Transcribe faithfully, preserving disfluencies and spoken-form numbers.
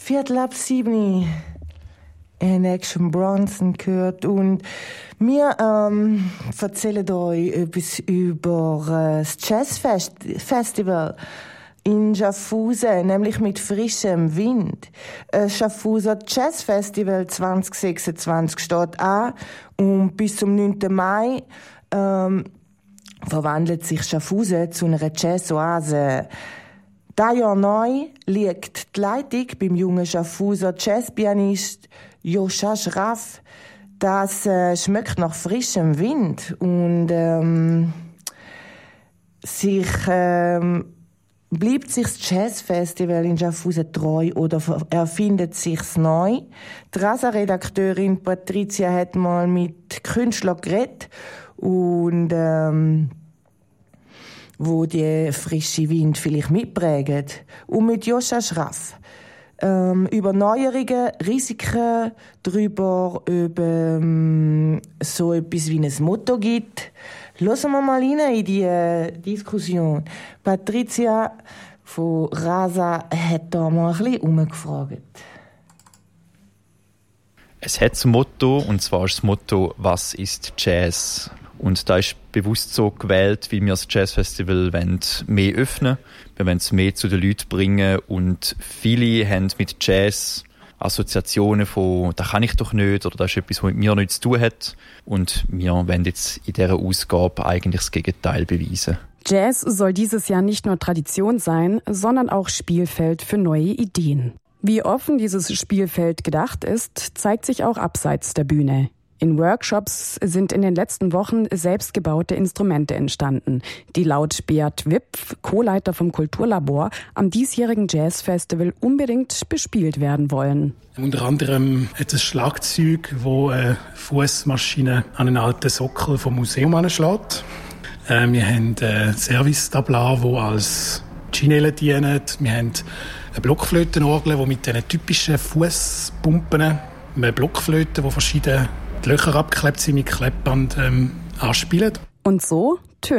Viertel ab sieben in Action Bronson gehört und wir ähm, erzählen euch etwas über äh, das Jazzfestival in Schaffhausen, nämlich mit frischem Wind. Das Schaffhauser Jazzfestival zwanzig sechsundzwanzig steht an und bis zum neunten Mai ähm, verwandelt sich Schaffhausen zu einer Jazzoase. Dieses Jahr neu liegt die Leitung beim jungen Schaffhauser Jazzpianist Joscha Schraff. Das äh, schmeckt nach frischem Wind und ähm, sich ähm, bleibt sich das Jazzfestival in Schaffhausen treu oder erfindet sich's neu? Die Rasa-Redakteurin Patricia hat mal mit Künstlern geredet und ähm, wo die frische Wind vielleicht mitprägen. Und mit Joscha Schraff. Ähm, über Neuerungen, Risiken, darüber, ob ähm, so etwas wie ein Motto gibt. Hören wir mal rein in die äh, Diskussion. Patricia von Rasa hat da mal ein bisschen umgefragt. Es hat ein Motto, und zwar ist das Motto «Was ist Jazz?». Und da ist bewusst so gewählt, weil wir das Jazzfestival mehr öffnen wollen. Wir wollen es mehr zu den Leuten bringen. Und viele haben mit Jazz Assoziationen von «das kann ich doch nicht» oder «das ist etwas, was mit mir nichts zu tun hat». Und wir wollen jetzt in dieser Ausgabe eigentlich das Gegenteil beweisen. Jazz soll dieses Jahr nicht nur Tradition sein, sondern auch Spielfeld für neue Ideen. Wie offen dieses Spielfeld gedacht ist, zeigt sich auch abseits der Bühne. In Workshops sind in den letzten Wochen selbstgebaute Instrumente entstanden, die laut Beat Wipf, Co-Leiter vom Kulturlabor, am diesjährigen Jazzfestival unbedingt bespielt werden wollen. Unter anderem hat es Schlagzeug, wo eine Fußmaschine an einen alten Sockel vom Museum anschlägt. Äh, wir haben ein Service-Tablar, das als Chinelle dient. Wir haben eine Blockflötenorgel, die mit diesen typischen Fußpumpen, eine Blockflöte, die verschiedene die Löcher abgeklebt sind mit Klettband, ähm, anspielen. Und so